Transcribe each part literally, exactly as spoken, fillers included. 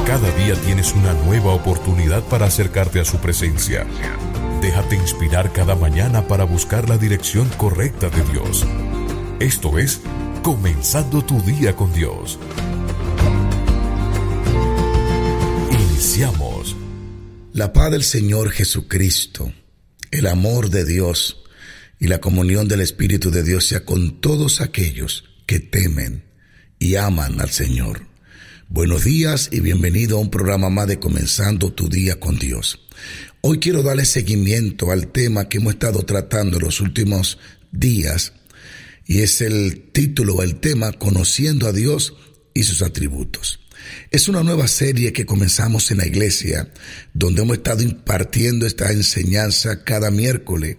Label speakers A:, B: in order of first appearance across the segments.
A: Cada día tienes una nueva oportunidad para acercarte a su presencia. Déjate inspirar cada mañana para buscar la dirección correcta de Dios. Esto es Comenzando tu Día con Dios. Iniciamos.
B: La paz del Señor Jesucristo, el amor de Dios y la comunión del Espíritu de Dios sea con todos aquellos que temen y aman al Señor. Buenos días y bienvenido a un programa más de Comenzando tu Día con Dios. Hoy quiero darle seguimiento al tema que hemos estado tratando en los últimos días y es el título, el tema Conociendo a Dios y sus atributos. Es una nueva serie que comenzamos en la iglesia donde hemos estado impartiendo esta enseñanza cada miércoles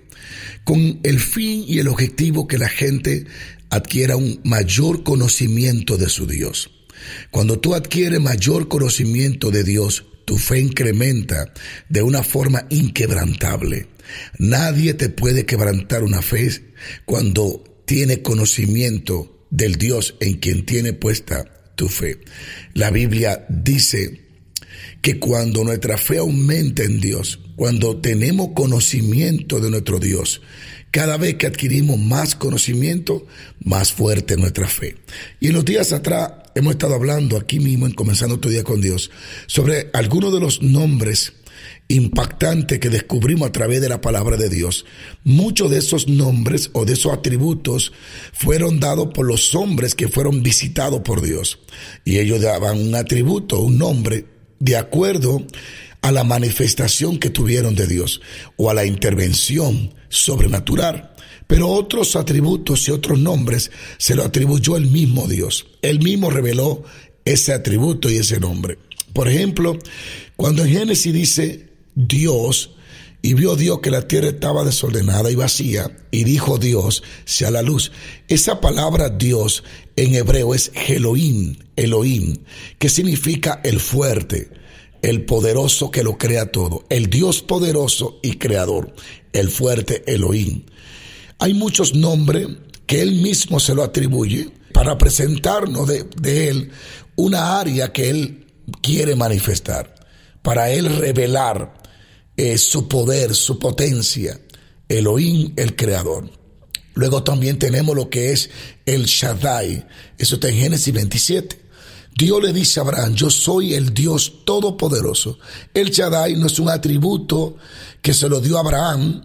B: con el fin y el objetivo que la gente adquiera un mayor conocimiento de su Dios. Cuando tú adquieres mayor conocimiento de Dios, tu fe incrementa de una forma inquebrantable. Nadie te puede quebrantar una fe cuando tiene conocimiento del Dios en quien tiene puesta tu fe. La Biblia dice que cuando nuestra fe aumenta en Dios, cuando tenemos conocimiento de nuestro Dios, cada vez que adquirimos más conocimiento, más fuerte nuestra fe. Y en los días atrás hemos estado hablando aquí mismo en Comenzando tu Día con Dios sobre algunos de los nombres impactantes que descubrimos a través de la palabra de Dios. Muchos de esos nombres o de esos atributos fueron dados por los hombres que fueron visitados por Dios. Y ellos daban un atributo, un nombre, de acuerdo a la manifestación que tuvieron de Dios o a la intervención sobrenatural. Pero otros atributos y otros nombres se lo atribuyó el mismo Dios. Él mismo reveló ese atributo y ese nombre. Por ejemplo, cuando en Génesis dice Dios, y vio Dios que la tierra estaba desordenada y vacía, y dijo Dios, sea la luz. Esa palabra Dios en hebreo es Elohim, Elohim, que significa el fuerte, el poderoso que lo crea todo, el Dios poderoso y creador, el fuerte Elohim. Hay muchos nombres que él mismo se lo atribuye para presentarnos de, de él una área que él quiere manifestar, para él revelar eh, su poder, su potencia, Elohim, el creador. Luego también tenemos lo que es el Shaddai, eso está en Génesis veintisiete. Dios le dice a Abraham, yo soy el Dios todopoderoso. El Shaddai no es un atributo que se lo dio a Abraham,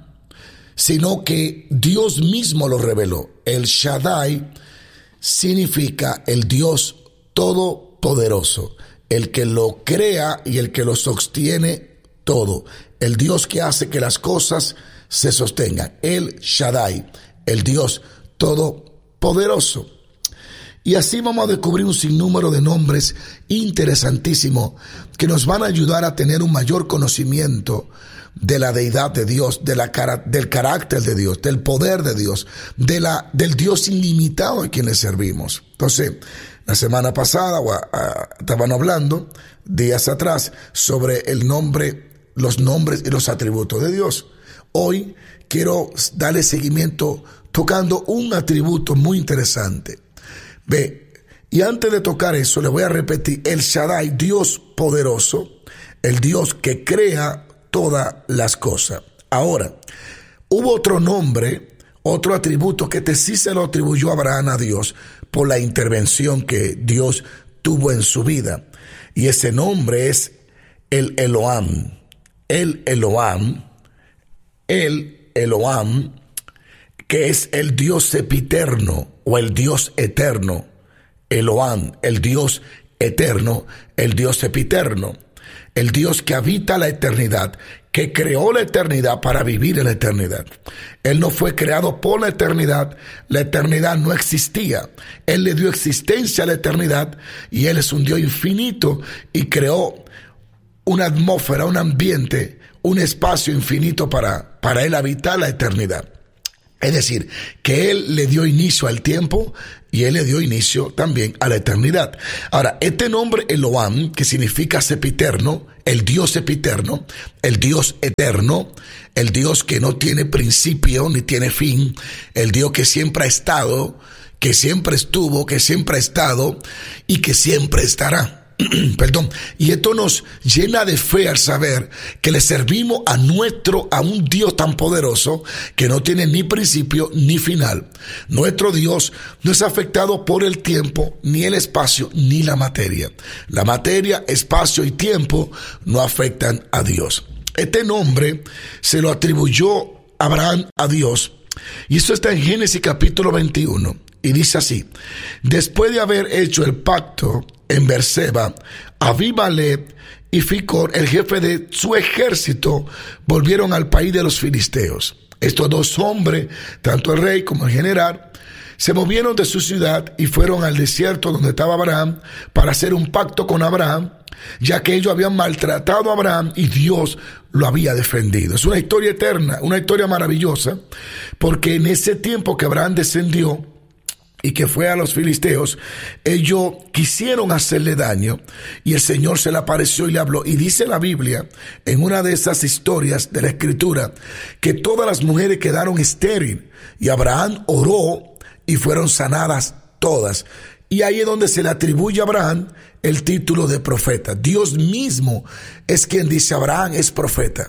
B: sino que Dios mismo lo reveló. El Shaddai significa el Dios todopoderoso, el que lo crea y el que lo sostiene todo, el Dios que hace que las cosas se sostengan, el Shaddai, el Dios todopoderoso. Y así vamos a descubrir un sinnúmero de nombres interesantísimos que nos van a ayudar a tener un mayor conocimiento de la deidad de Dios, de la cara, del carácter de Dios, del poder de Dios, de la, del Dios ilimitado a quien le servimos. Entonces, la semana pasada uh, uh, estaban hablando, días atrás, sobre el nombre, los nombres y los atributos de Dios. Hoy quiero darle seguimiento tocando un atributo muy interesante. Ve, y antes de tocar eso, le voy a repetir, el Shaddai, Dios poderoso, el Dios que crea todas las cosas. Ahora, hubo otro nombre, otro atributo que este sí se lo atribuyó Abraham a Dios por la intervención que Dios tuvo en su vida. Y ese nombre es el Elohim. El Elohim, el Elohim, que es el Dios sempiterno o el Dios eterno. Elohim, el Dios eterno, el Dios sempiterno, el Dios que habita la eternidad, que creó la eternidad para vivir en la eternidad. Él no fue creado por la eternidad, la eternidad no existía. Él le dio existencia a la eternidad y Él es un Dios infinito y creó una atmósfera, un ambiente, un espacio infinito para, para Él habitar la eternidad. Es decir, que Él le dio inicio al tiempo y Él le dio inicio también a la eternidad. Ahora, este nombre Elohim, que significa sempiterno, el Dios sempiterno, el Dios eterno, el Dios que no tiene principio ni tiene fin, el Dios que siempre ha estado, que siempre estuvo, que siempre ha estado y que siempre estará. Perdón, y esto nos llena de fe al saber que le servimos a nuestro, a un Dios tan poderoso que no tiene ni principio ni final. Nuestro Dios no es afectado por el tiempo, ni el espacio, ni la materia. La materia, espacio y tiempo no afectan a Dios. Este nombre se lo atribuyó Abraham a Dios, y esto está en Génesis capítulo veintiuno, y dice así: después de haber hecho el pacto en Berseba, Abimelech y Ficol, el jefe de su ejército, volvieron al país de los filisteos. Estos dos hombres, tanto el rey como el general, se movieron de su ciudad y fueron al desierto donde estaba Abraham para hacer un pacto con Abraham, ya que ellos habían maltratado a Abraham y Dios lo había defendido. Es una historia eterna, una historia maravillosa, porque en ese tiempo que Abraham descendió y que fue a los filisteos, ellos quisieron hacerle daño y el Señor se le apareció y le habló. Y dice la Biblia, en una de esas historias de la Escritura, que todas las mujeres quedaron estériles y Abraham oró y fueron sanadas todas. Y ahí es donde se le atribuye a Abraham el título de profeta. Dios mismo es quien dice: Abraham es profeta.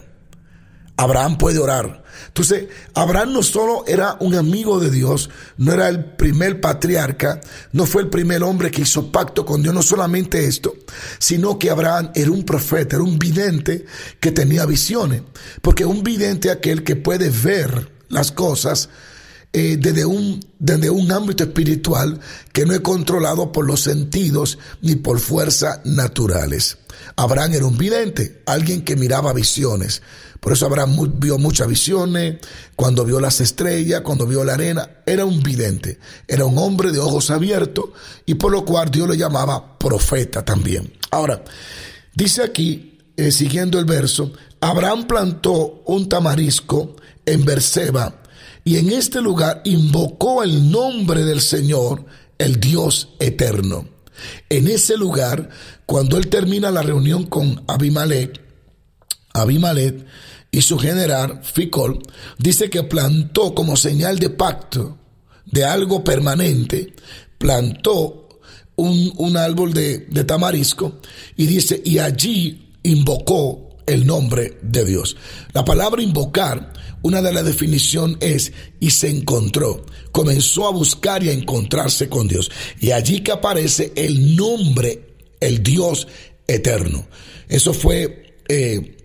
B: Abraham puede orar. Entonces, Abraham no solo era un amigo de Dios, no era el primer patriarca, no fue el primer hombre que hizo pacto con Dios, no solamente esto, sino que Abraham era un profeta, era un vidente que tenía visiones. Porque un vidente es aquel que puede ver las cosas Eh, desde, un, desde un ámbito espiritual que no es controlado por los sentidos ni por fuerzas naturales. Abraham era un vidente, alguien que miraba visiones. Por eso Abraham vio muchas visiones, cuando vio las estrellas, cuando vio la arena. Era un vidente, era un hombre de ojos abiertos, y por lo cual Dios lo llamaba profeta también. Ahora, dice aquí, eh, siguiendo el verso: Abraham plantó un tamarisco en Berseba, y en este lugar invocó el nombre del Señor, el Dios eterno. En ese lugar, cuando él termina la reunión con Abimelech, Abimelech y su general Ficol, dice que plantó como señal de pacto, de algo permanente, plantó un, un árbol de, de tamarisco, y dice, y allí invocó el nombre de Dios. La palabra invocar, una de las definiciones es: y se encontró, comenzó a buscar y a encontrarse con Dios. Y allí que aparece el nombre, el Dios eterno. Eso fue, eh,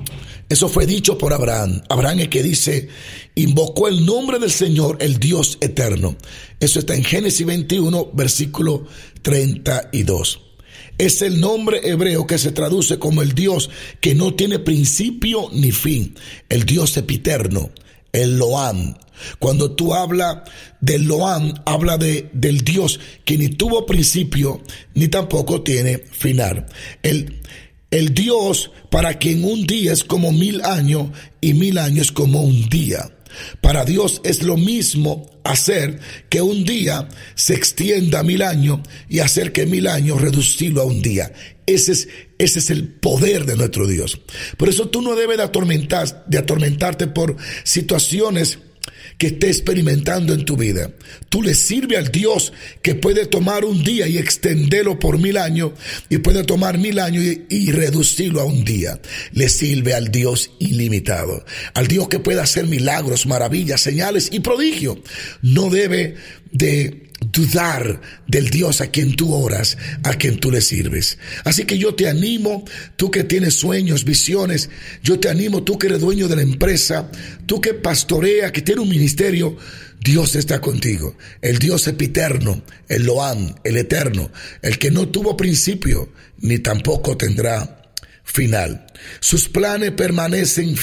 B: eso fue dicho por Abraham. Abraham es que dice: invocó el nombre del Señor, el Dios eterno. Eso está en Génesis veintiuno, versículo treinta y dos. Es el nombre hebreo que se traduce como el Dios que no tiene principio ni fin, el Dios sempiterno, el Loam. Cuando tú hablas del Loam, habla de, del Dios que ni tuvo principio ni tampoco tiene final. El, el Dios para quien un día es como mil años y mil años como un día. Para Dios es lo mismo hacer que un día se extienda a mil años y hacer que mil años reducirlo a un día. Ese es, ese es el poder de nuestro Dios. Por eso tú no debes de atormentar, de atormentarte por situaciones que esté experimentando en tu vida. Tú le sirves al Dios que puede tomar un día y extenderlo por mil años, y puede tomar mil años y, y reducirlo a un día. Le sirve al Dios ilimitado, al Dios que puede hacer milagros, maravillas, señales y prodigios. No debe de dudar del Dios a quien tú oras, a quien tú le sirves. Así que yo te animo, tú que tienes sueños, visiones, yo te animo, tú que eres dueño de la empresa, tú que pastorea, que tiene un ministerio, Dios está contigo. El Dios sempiterno, el Loam, el eterno, el que no tuvo principio ni tampoco tendrá final. Sus planes permanecen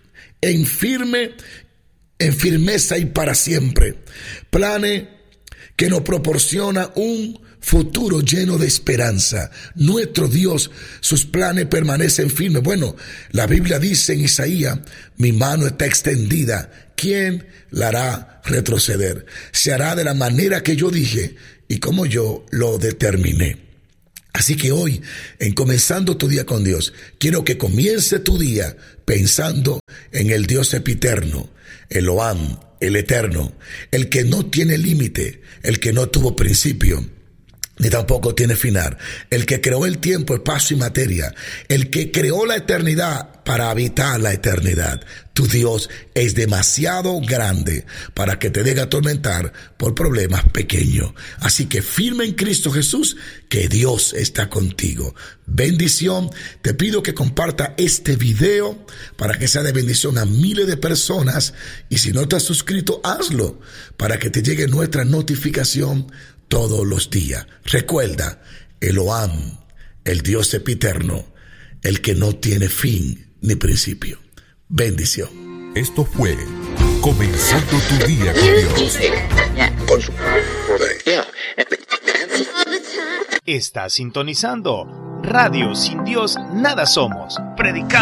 B: en firme, en firmeza y para siempre. Planes que nos proporciona un futuro lleno de esperanza. Nuestro Dios, sus planes permanecen firmes. Bueno, la Biblia dice en Isaías: mi mano está extendida, ¿quién la hará retroceder? Se hará de la manera que yo dije y como yo lo determiné. Así que hoy, en comenzando tu día con Dios, quiero que comience tu día pensando en el Dios sempiterno, el Loam, el eterno, el que no tiene límite, el que no tuvo principio ni tampoco tiene final. El que creó el tiempo, espacio y materia, el que creó la eternidad para habitar la eternidad. Tu Dios es demasiado grande para que te deje atormentar por problemas pequeños. Así que firme en Cristo Jesús, que Dios está contigo. Bendición. Te pido que comparta este video para que sea de bendición a miles de personas. Y si no te has suscrito, hazlo para que te llegue nuestra notificación todos los días. Recuerda, Elohim, el Dios sempiterno, el que no tiene fin ni principio. Bendición.
A: Esto fue Comenzando tu Día con Dios.
C: Está sintonizando Radio Sin Dios Nada Somos, predicando